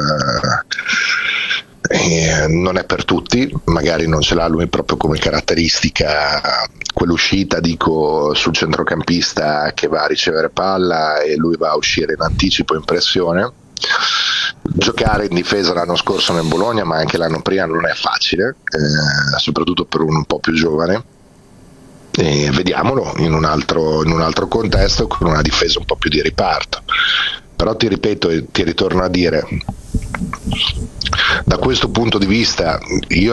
Non è per tutti, magari non ce l'ha lui proprio come caratteristica quell'uscita, dico, sul centrocampista che va a ricevere palla e lui va a uscire in anticipo, in pressione. Giocare in difesa l'anno scorso nel Bologna, ma anche l'anno prima, non è facile, soprattutto per un po' più giovane. E vediamolo in un altro contesto, con una difesa un po' più di riparto. Però ti ripeto e ti ritorno a dire, da questo punto di vista io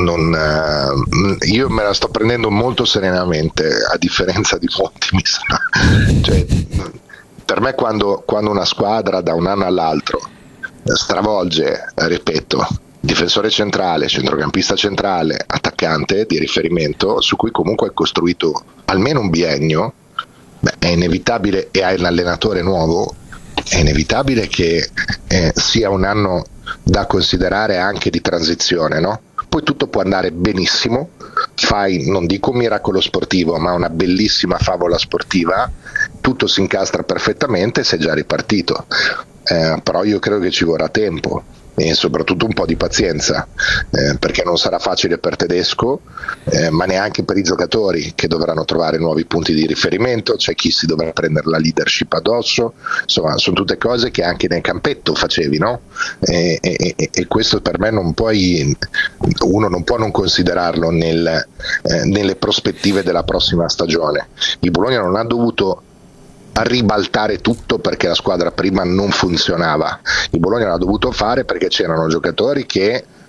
io me la sto prendendo molto serenamente, a differenza di molti, mi sa. Cioè, per me quando una squadra da un anno all'altro stravolge, ripeto, difensore centrale, centrocampista centrale, attaccante di riferimento, su cui comunque è costruito almeno un biennio, è inevitabile, e hai l'allenatore nuovo, è inevitabile che sia un anno da considerare anche di transizione, no? Poi tutto può andare benissimo, fai, non dico un miracolo sportivo, ma una bellissima favola sportiva, tutto si incastra perfettamente, sei già ripartito. Però io credo che ci vorrà tempo e soprattutto un po' di pazienza, perché non sarà facile per Tedesco, ma neanche per i giocatori, che dovranno trovare nuovi punti di riferimento. C'è chi si dovrà prendere la leadership addosso, insomma sono tutte cose che anche nel campetto facevi, no? E questo per me uno non può non considerarlo nelle prospettive della prossima stagione. Il Bologna non ha dovuto a ribaltare tutto perché la squadra prima non funzionava. Il Bologna l'ha dovuto fare perché c'erano giocatori che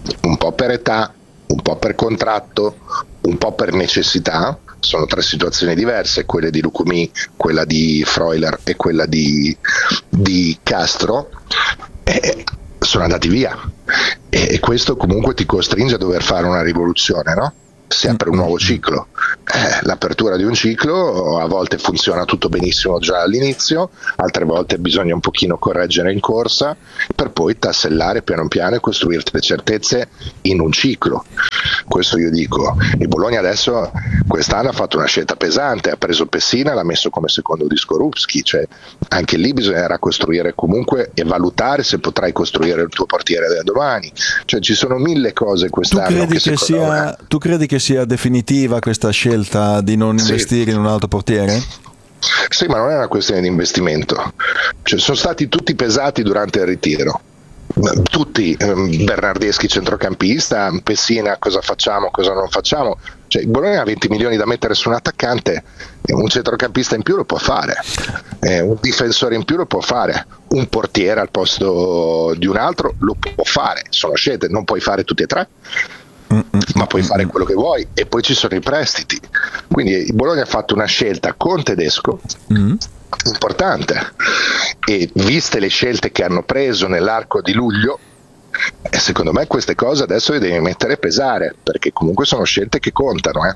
un po' per età, un po' per contratto, un po' per necessità. Sono 3 situazioni diverse, quelle di Lucumi, quella di Freuler e quella di Castro, sono andati via, e questo comunque ti costringe a dover fare una rivoluzione, no? Si apre un nuovo ciclo. L'apertura di un ciclo a volte funziona tutto benissimo già all'inizio, altre volte bisogna un pochino correggere in corsa per poi tassellare piano piano e costruirti le certezze in un ciclo. Questo io dico. Il Bologna adesso quest'anno ha fatto una scelta pesante, ha preso Pessina, l'ha messo come secondo di Skorupski, cioè anche lì bisognerà costruire comunque e valutare se potrai costruire il tuo portiere da domani, cioè ci sono 1000 cose quest'anno.
Tu credi che sia definitiva questa scelta di non investire in un altro portiere?
Sì, ma non è una questione di investimento, cioè, sono stati tutti pesati durante il ritiro, tutti. Bernardeschi centrocampista, Pessina cosa facciamo, cosa non facciamo, cioè il Bologna ha 20 milioni da mettere su un attaccante, un centrocampista in più lo può fare, un difensore in più lo può fare, un portiere al posto di un altro lo può fare, sono scelte, non puoi fare tutti e 3, ma puoi fare quello che vuoi, e poi ci sono i prestiti. Quindi il Bologna ha fatto una scelta con Tedesco importante, e viste le scelte che hanno preso nell'arco di luglio, secondo me queste cose adesso le devi mettere a pesare, perché comunque sono scelte che contano,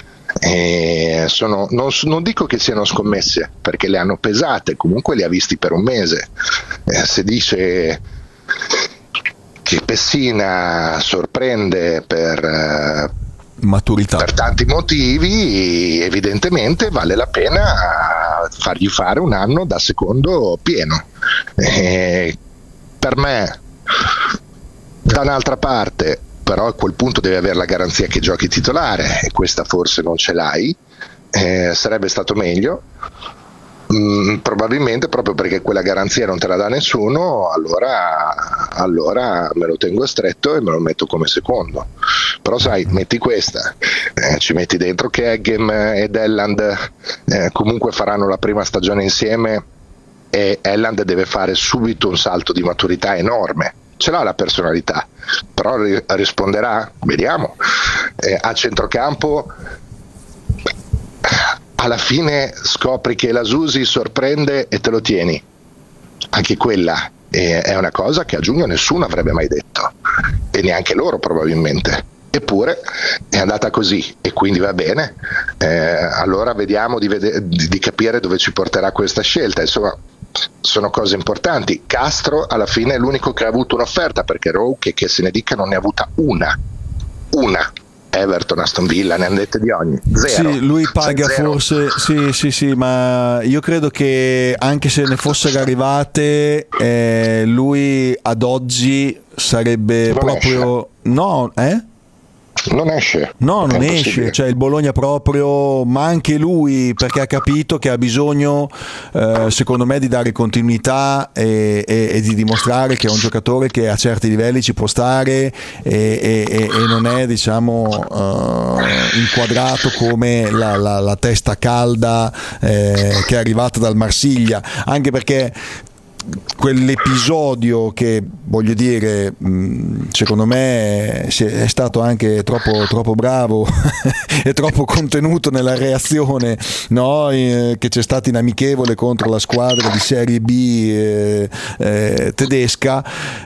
non dico che siano scommesse, perché le hanno pesate, comunque le ha visti per un mese. Se dice che Pessina sorprende per
maturità,
per tanti motivi, evidentemente vale la pena fargli fare un anno da secondo pieno. Per me, da un'altra parte, però a quel punto devi avere la garanzia che giochi titolare, e questa forse non ce l'hai. Sarebbe stato meglio. Probabilmente proprio perché quella garanzia non te la dà nessuno, allora me lo tengo stretto e me lo metto come secondo. Però sai, metti questa, ci metti dentro che Eggem ed Elland comunque faranno la prima stagione insieme, e Elland deve fare subito un salto di maturità enorme. Ce l'ha la personalità, però risponderà? Vediamo. A centrocampo alla fine scopri che la Susi sorprende e te lo tieni. Anche quella è una cosa che a giugno nessuno avrebbe mai detto, e neanche loro probabilmente. Eppure è andata così, e quindi va bene. Allora vediamo di capire dove ci porterà questa scelta. Insomma, sono cose importanti. Castro alla fine è l'unico che ha avuto un'offerta, perché Rowe, che se ne dica, non ne ha avuta una. Everton, Aston Villa, ne hanno dette di ogni. Zero.
Sì, lui paga forse, sì, ma io credo che anche se ne fossero arrivate, lui ad oggi sarebbe
non
proprio
esce.
No,
non esce.
No, non esce, cioè il Bologna proprio, ma anche lui, perché ha capito che ha bisogno, secondo me, di dare continuità e di dimostrare che è un giocatore che a certi livelli ci può stare, e non è, diciamo, inquadrato come la testa calda che è arrivata dal Marsiglia, anche perché quell'episodio che, voglio dire, secondo me è stato anche troppo bravo e troppo contenuto nella reazione, no? Che c'è stato in amichevole contro la squadra di Serie B tedesca.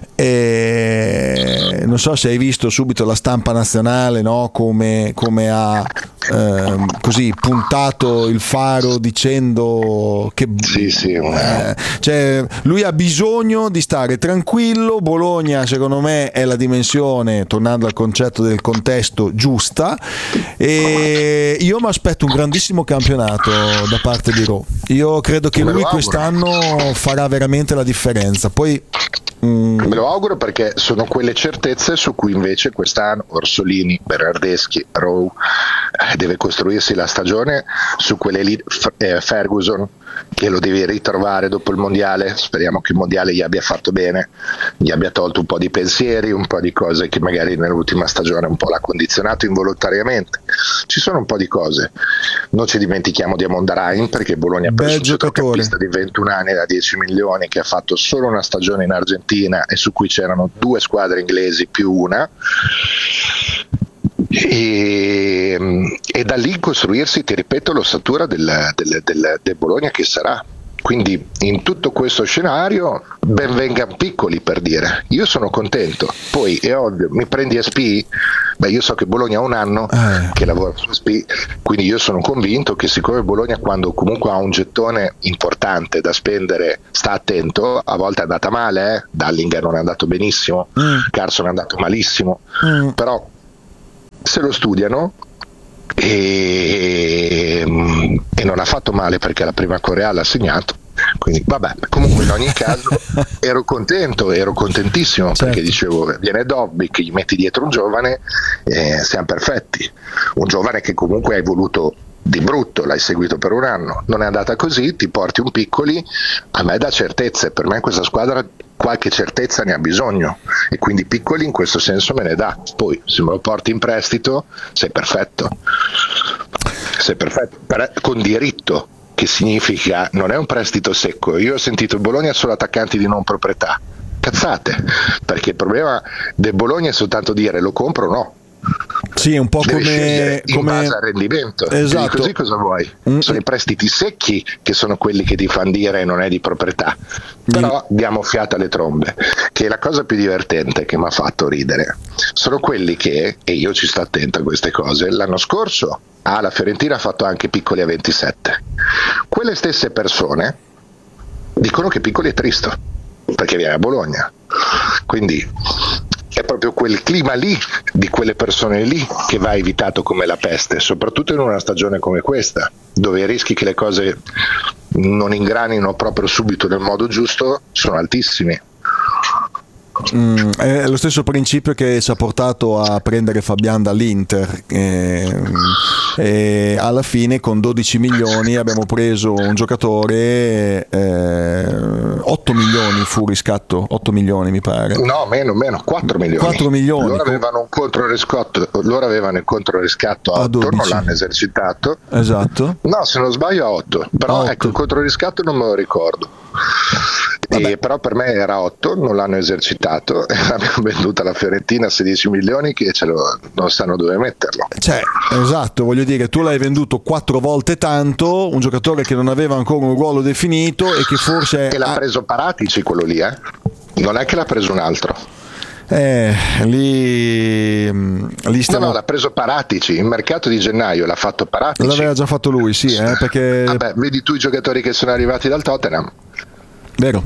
Non so se hai visto subito la stampa nazionale, no? come ha così puntato il faro dicendo che cioè, lui ha bisogno di stare tranquillo. Bologna, secondo me, è la dimensione, tornando al concetto del contesto, giusta, e io mi aspetto un grandissimo campionato da parte di Rowe. Io credo che lui quest'anno farà veramente la differenza. Poi
me lo auguro, perché sono quelle certezze su cui invece quest'anno Orsolini, Bernardeschi, Rowe deve costruirsi la stagione su quelle lì. Ferguson, che lo devi ritrovare dopo il mondiale, speriamo che il mondiale gli abbia fatto bene, gli abbia tolto un po' di pensieri, un po' di cose che magari nell'ultima stagione un po' l'ha condizionato involontariamente. Ci sono un po' di cose. Non ci dimentichiamo di Amondarain, perché Bologna ha preso un centrocampista di 21 anni da 10 milioni che ha fatto solo una stagione in Argentina e su cui c'erano 2 squadre inglesi più una, e da lì costruirsi, ti ripeto, l'ossatura del Bologna che sarà. Quindi in tutto questo scenario ben vengano piccoli, per dire, io sono contento. Poi è ovvio, mi prendi SP, io so che Bologna ha un anno che lavora su SP, quindi io sono convinto che siccome Bologna, quando comunque ha un gettone importante da spendere, sta attento. A volte è andata male, Dallinga non è andato benissimo, Carson è andato malissimo, però se lo studiano e non ha fatto male, perché la prima Corea l'ha segnato. Quindi vabbè, comunque in ogni caso ero contentissimo, perché dicevo, viene Dobbik, gli metti dietro un giovane, siamo perfetti. Un giovane che comunque hai voluto di brutto, l'hai seguito per un anno, non è andata così, ti porti un piccoli, a me dà certezze. Per me questa squadra qualche certezza ne ha bisogno, e quindi piccoli in questo senso me ne dà. Poi se me lo porti in prestito sei perfetto, con diritto, che significa non è un prestito secco. Io ho sentito il Bologna solo attaccanti di non proprietà, cazzate, perché il problema del Bologna è soltanto dire lo compro o no.
Sì, è un po' come
in base al rendimento.
Esatto.
Così cosa vuoi? Sono i prestiti secchi che sono quelli che ti fanno dire non è di proprietà. Però diamo fiato alle trombe, che è la cosa più divertente che mi ha fatto ridere. Sono quelli che, e io ci sto attento a queste cose, l'anno scorso la Fiorentina ha fatto anche piccoli a 27. Quelle stesse persone dicono che piccoli è tristo perché viene a Bologna. Quindi è proprio quel clima lì, di quelle persone lì, che va evitato come la peste, soprattutto in una stagione come questa, dove i rischi che le cose non ingranino proprio subito nel modo giusto sono altissimi.
È lo stesso principio che ci ha portato a prendere Fabian dall'Inter, e alla fine con 12 milioni abbiamo preso un giocatore, 8 milioni fu riscatto, 8 milioni mi pare.
No, meno, 4 milioni.
4 milioni.
Loro avevano il controriscatto a 8, non l'hanno esercitato.
Esatto.
No, se non sbaglio a 8, però ecco, il controriscatto non me lo ricordo. Però per me era 8, non l'hanno esercitato e l'abbiamo venduta alla Fiorentina a 16 milioni che non sanno dove metterlo.
Esatto, voglio dire, tu l'hai venduto 4 volte tanto, un giocatore che non aveva ancora un ruolo definito e che forse...
E l'ha preso Paratici quello lì, non è che l'ha preso un altro.
Lì stiamo...
No, l'ha preso Paratici, il mercato di gennaio l'ha fatto Paratici.
L'aveva già fatto lui, sì, perché...
Vabbè, vedi tu i giocatori che sono arrivati dal Tottenham.
Vero.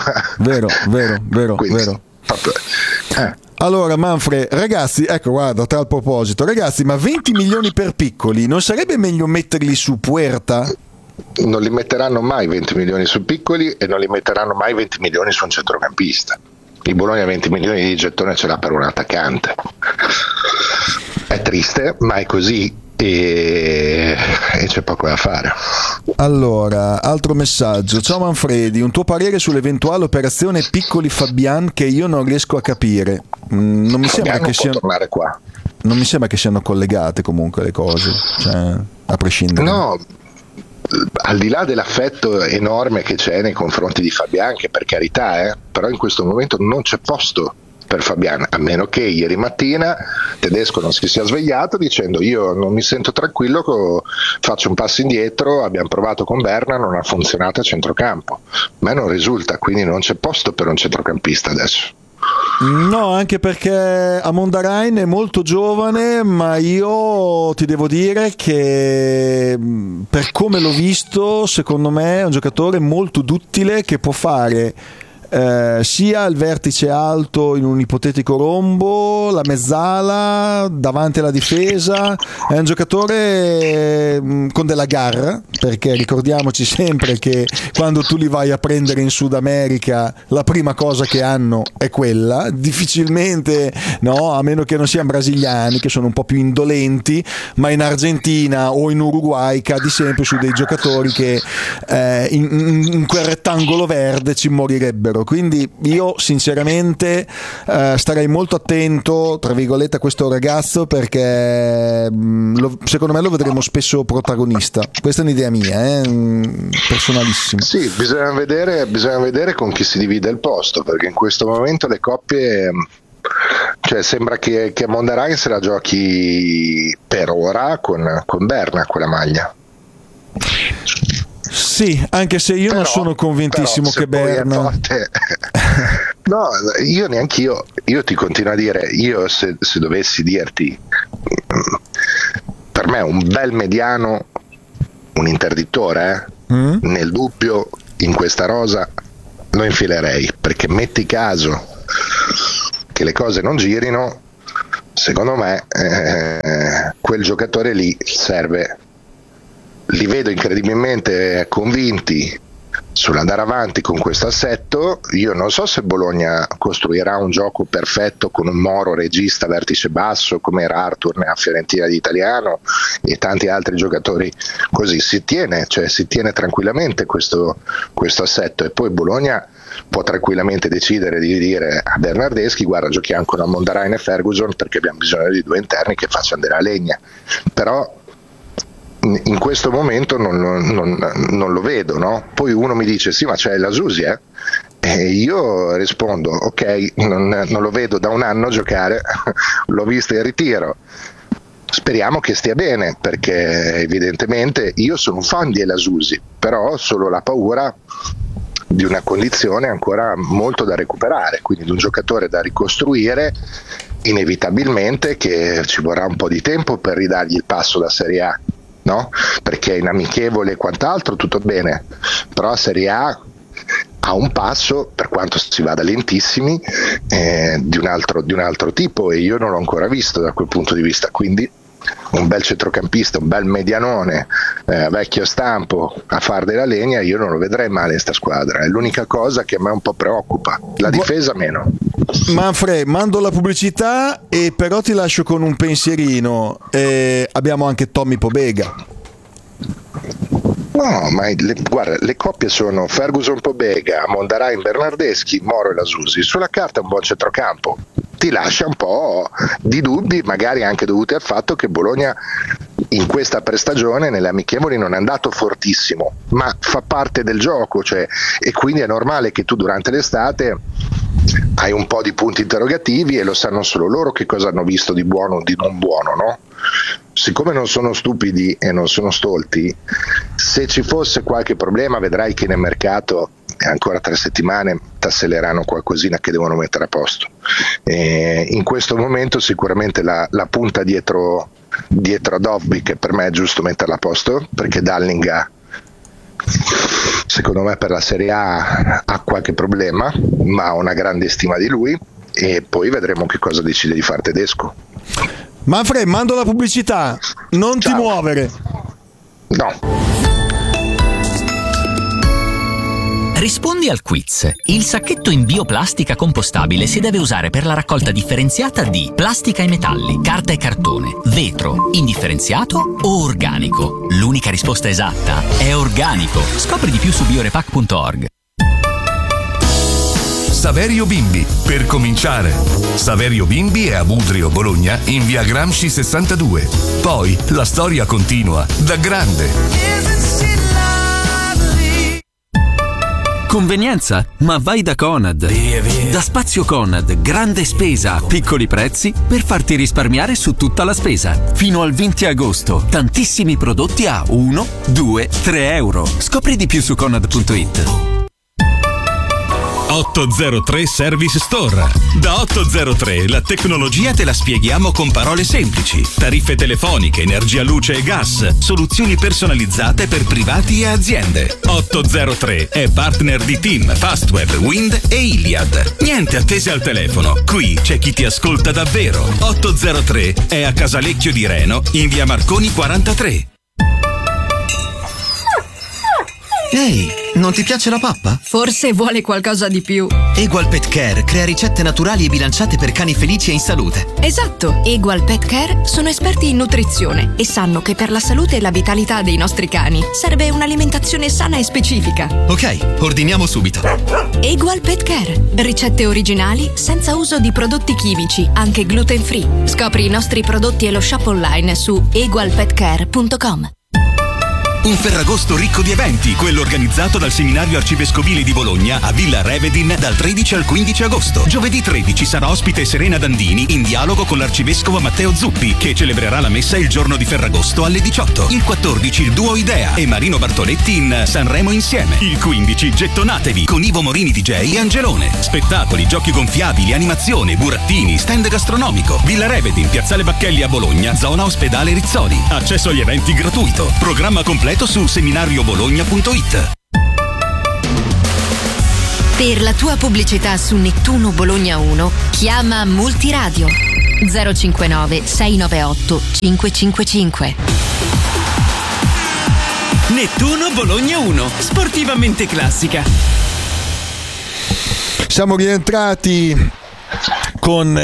Quindi,
Allora Manfred, ragazzi, ecco, guarda, tra il proposito, ragazzi, ma 20 milioni per piccoli, non sarebbe meglio metterli su Puerta?
Non li metteranno mai 20 milioni su piccoli e non li metteranno mai 20 milioni su un centrocampista. Il Bologna 20 milioni di gettone ce l'ha per un attaccante. È triste, ma è così e c'è poco da fare.
Allora, altro messaggio. Ciao Manfredi, un tuo parere sull'eventuale operazione Piccoli Fabian che io non riesco a capire. Non mi sembra che siano
tornare qua.
Non mi sembra che siano collegate comunque le cose, cioè, a prescindere.
No, al di là dell'affetto enorme che c'è nei confronti di Fabian, che per carità, però in questo momento non c'è posto per Fabian, a meno che ieri mattina Tedesco non si sia svegliato dicendo io non mi sento tranquillo, faccio un passo indietro, abbiamo provato con Berna, non ha funzionato a centrocampo. A me non risulta, quindi non c'è posto per un centrocampista adesso.
No, anche perché Amondarain è molto giovane, ma io ti devo dire che per come l'ho visto, secondo me è un giocatore molto duttile che può fare sia il vertice alto in un ipotetico rombo, la mezzala davanti alla difesa. È un giocatore con della garra, perché ricordiamoci sempre che quando tu li vai a prendere in Sud America la prima cosa che hanno è quella, difficilmente, no, a meno che non siano brasiliani che sono un po' più indolenti, ma in Argentina o in Uruguay cadi sempre su dei giocatori che in quel rettangolo verde ci morirebbero. Quindi io sinceramente starei molto attento, tra virgolette, a questo ragazzo, perché secondo me lo vedremo spesso protagonista. Questa è un'idea mia, personalissima.
Sì, bisogna vedere con chi si divide il posto, perché in questo momento le coppie, cioè sembra che Mondarai se la giochi per ora con Berna quella maglia.
Sì, anche se io non sono convintissimo che Berna
no, io neanch'io. Io ti continuo a dire, io se dovessi dirti, per me un bel mediano, un interdittore, nel dubbio in questa rosa lo infilerei, perché metti caso che le cose non girino, secondo me quel giocatore lì serve. Li vedo incredibilmente convinti sull'andare avanti con questo assetto. Io non so se Bologna costruirà un gioco perfetto con un Moro regista vertice basso come era Arthur a Fiorentina di Italiano e tanti altri giocatori così. Si tiene tranquillamente questo assetto, e poi Bologna può tranquillamente decidere di dire a Bernardeschi: guarda, giochiamo con Mondarain e Ferguson perché abbiamo bisogno di due interni che facciano della legna. Però in questo momento non lo vedo, no? Poi uno mi dice: sì, ma c'è la Susi, e io rispondo: ok, non lo vedo da un anno giocare, l'ho visto in ritiro, speriamo che stia bene, perché evidentemente io sono un fan di El Susi, però ho solo la paura di una condizione ancora molto da recuperare, quindi di un giocatore da ricostruire, inevitabilmente che ci vorrà un po' di tempo per ridargli il passo da Serie A, no? Perché in amichevole e quant'altro tutto bene, però a Serie A ha un passo, per quanto si vada lentissimi, di un altro tipo, e io non l'ho ancora visto da quel punto di vista. Quindi un bel centrocampista, un bel medianone, vecchio stampo a far della legna, io non lo vedrei male in sta squadra. È l'unica cosa che a me un po' preoccupa, la difesa meno.
Manfred, mando la pubblicità e però ti lascio con un pensierino. Abbiamo anche Tommy Pobega.
No, ma guarda, le coppie sono Ferguson Pobega, Mondarain Bernardeschi, Moro e la Susi. Sulla carta è un buon centrocampo, ti lascia un po' di dubbi, magari anche dovuti al fatto che Bologna in questa prestagione nelle amichevoli non è andato fortissimo, ma fa parte del gioco, cioè, e quindi è normale che tu durante l'estate hai un po' di punti interrogativi, e lo sanno solo loro che cosa hanno visto di buono o di non buono, no? Siccome non sono stupidi e non sono stolti, se ci fosse qualche problema vedrai che nel mercato ancora 3 settimane tasseleranno qualcosina che devono mettere a posto. In questo momento sicuramente la punta dietro a Dovby, che per me è giusto metterla a posto, perché Dallinga secondo me per la Serie A ha qualche problema, ma ho una grande stima di lui, e poi vedremo che cosa decide di fare Tedesco.
Manfred, mando la pubblicità, non
Ciao.
Ti muovere.
No.
Rispondi al quiz. Il sacchetto in bioplastica compostabile si deve usare per la raccolta differenziata di plastica e metalli, carta e cartone, vetro, indifferenziato o organico. L'unica risposta esatta è organico. Scopri di più su biorepack.org.
Saverio Bimbi, per cominciare. Saverio Bimbi è a Budrio, Bologna, in via Gramsci 62. Poi la storia continua da grande.
Convenienza? Ma vai da Conad. Da Spazio Conad, grande spesa a piccoli prezzi per farti risparmiare su tutta la spesa. Fino al 20 agosto, tantissimi prodotti a 1, 2, 3 euro. Scopri di più su Conad.it.
803 Service Store. Da 803 la tecnologia te la spieghiamo con parole semplici. Tariffe telefoniche, energia, luce e gas, soluzioni personalizzate per privati e aziende. 803 è partner di TIM, Fastweb, Wind e Iliad. Niente attese al telefono, qui c'è chi ti ascolta davvero. 803 è a Casalecchio di Reno, in via Marconi 43.
Ehi, non ti piace la pappa?
Forse vuole qualcosa di più.
Egual Pet Care crea ricette naturali e bilanciate per cani felici e in salute.
Esatto, Egual Pet Care sono esperti in nutrizione e sanno che per la salute e la vitalità dei nostri cani serve un'alimentazione sana e specifica.
Ok, ordiniamo subito.
Egual Pet Care, ricette originali senza uso di prodotti chimici, anche gluten free. Scopri i nostri prodotti e lo shop online su egualpetcare.com.
Un Ferragosto ricco di eventi, quello organizzato dal Seminario Arcivescovile di Bologna a Villa Revedin dal 13 al 15 agosto. Giovedì 13 sarà ospite Serena Dandini in dialogo con l'arcivescovo Matteo Zuppi, che celebrerà la messa il giorno di Ferragosto alle 18. Il 14 il duo Idea e Marino Bartoletti in Sanremo insieme. Il 15 gettonatevi con Ivo Morini DJ e Angelone. Spettacoli, giochi gonfiabili, animazione, burattini, stand gastronomico. Villa Revedin, Piazzale Bacchelli a Bologna, zona Ospedale Rizzoli. Accesso agli eventi gratuito. Programma completo su seminariobologna.it.
Per la tua pubblicità su Nettuno Bologna 1 chiama Multiradio 059 698 555.
Nettuno Bologna 1, sportivamente classica.
Siamo rientrati con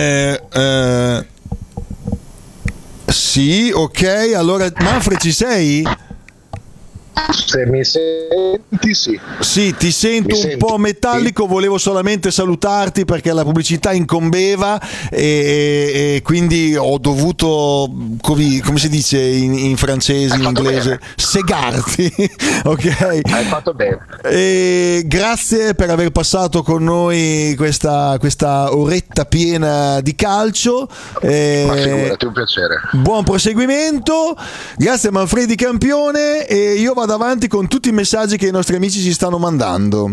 sì, ok, allora Manfred ci sei?
Se mi senti, sì.
Sì, ti sento un po' metallico, volevo solamente salutarti perché la pubblicità incombeva e quindi ho dovuto, come si dice in francese, in inglese, segarti. Ok?
Hai fatto bene.
E grazie per aver passato con noi questa oretta piena di calcio.
Ma figurati, un piacere.
Buon proseguimento, grazie a Manfredi campione, e io vado avanti con tutti i messaggi che i nostri amici ci stanno mandando.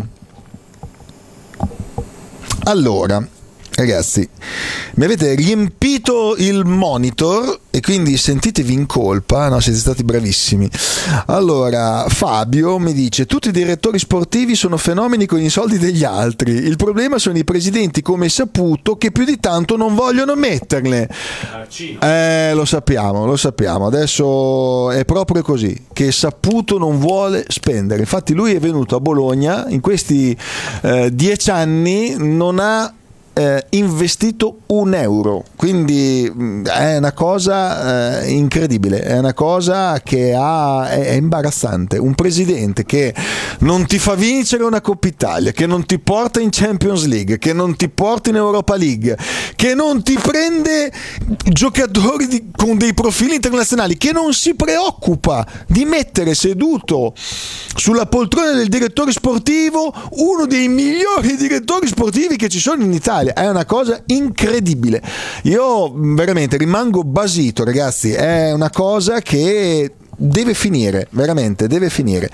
Allora, ragazzi, mi avete riempito il monitor e quindi sentitevi in colpa, no, siete stati bravissimi. Allora, Fabio mi dice: tutti i direttori sportivi sono fenomeni con i soldi degli altri, il problema sono i presidenti come Saputo che più di tanto non vogliono metterle. Lo sappiamo, adesso è proprio così, che Saputo non vuole spendere. Infatti lui è venuto a Bologna, in questi 10 anni non ha investito un euro, quindi è una cosa incredibile, è una cosa che è imbarazzante. Un presidente che non ti fa vincere una Coppa Italia, che non ti porta in Champions League, che non ti porta in Europa League, che non ti prende giocatori con dei profili internazionali, che non si preoccupa di mettere seduto sulla poltrona del direttore sportivo uno dei migliori direttori sportivi che ci sono in Italia. È una cosa incredibile, io veramente rimango basito, ragazzi, è una cosa che deve finire, veramente deve finire.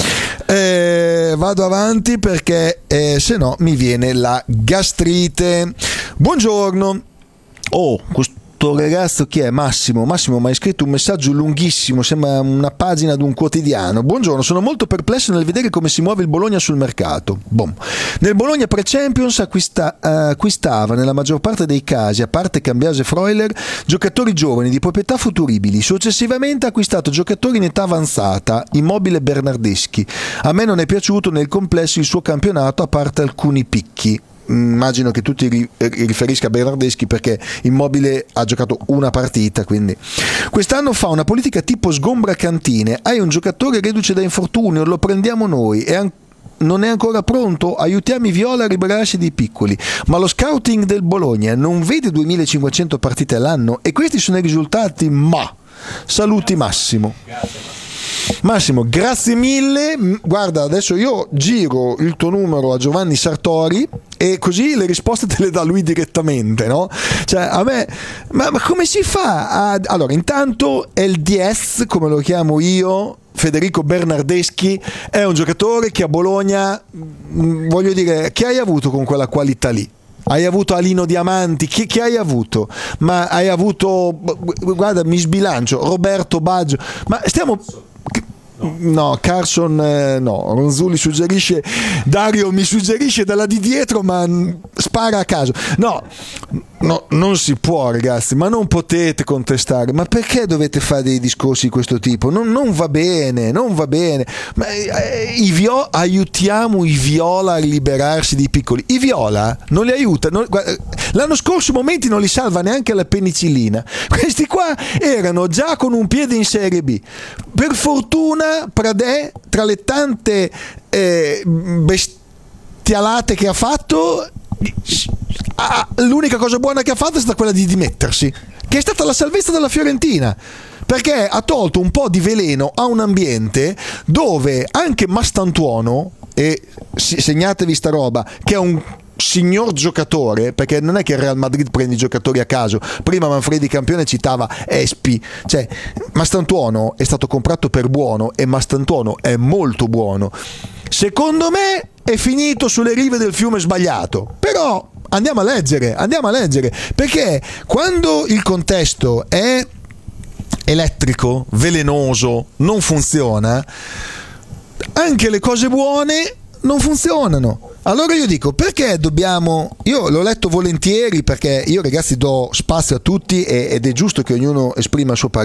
Vado avanti perché se no mi viene la gastrite. Buongiorno. Questo ragazzo chi è? Massimo mi ha scritto un messaggio lunghissimo, sembra una pagina di un quotidiano. Buongiorno, sono molto perplesso nel vedere come si muove il Bologna sul mercato. Nel Bologna pre-Champions acquistava nella maggior parte dei casi, a parte Cambiase e Freuler, giocatori giovani di proprietà futuribili. Successivamente ha acquistato giocatori in età avanzata, Immobile e Bernardeschi. A me non è piaciuto nel complesso il suo campionato, a parte alcuni picchi. Immagino che tu ti riferisca a Bernardeschi perché Immobile ha giocato una partita, quindi quest'anno fa una politica tipo sgombra cantine. Hai un giocatore reduce da infortunio, lo prendiamo noi e non è ancora pronto, aiutiamo i viola a liberarsi dei piccoli. Ma lo scouting del Bologna non vede 2500 partite all'anno e questi sono i risultati. Saluti Massimo. Massimo, grazie mille. Guarda, adesso io giro il tuo numero a Giovanni Sartori e così le risposte te le dà lui direttamente, no? Cioè, a me, ma come si fa? Allora, intanto è il 10, come lo chiamo io, Federico Bernardeschi è un giocatore che a Bologna, voglio dire, che hai avuto con quella qualità lì? Hai avuto Alino Diamanti, che hai avuto? Ma hai avuto, guarda, mi sbilancio, Roberto Baggio, ma stiamo... No, Carson no, Ronzulli suggerisce, Dario mi suggerisce dalla di dietro, ma spara a caso. No, non si può, ragazzi, ma non potete contestare. Ma perché dovete fare dei discorsi di questo tipo? Non va bene, non va bene. Ma aiutiamo i Viola a liberarsi dei piccoli. I Viola non li aiuta. L'anno scorso momenti non li salva neanche la penicillina. Questi qua erano già con un piede in Serie B. Per fortuna Pradè, tra le tante bestialate che ha fatto, l'unica cosa buona che ha fatto è stata quella di dimettersi, che è stata la salvezza della Fiorentina, perché ha tolto un po' di veleno a un ambiente dove anche Mastantuono, e segnatevi sta roba, che è un signor giocatore, perché non è che il Real Madrid prende i giocatori a caso. Prima Manfredi Campione citava Espi, cioè Mastantuono è stato comprato per buono e Mastantuono è molto buono. Secondo me è finito sulle rive del fiume sbagliato, però andiamo a leggere, perché quando il contesto è elettrico, velenoso, non funziona, anche le cose buone non funzionano. Allora io dico, perché dobbiamo, io l'ho letto volentieri, perché io, ragazzi, do spazio a tutti ed è giusto che ognuno esprima il suo parere.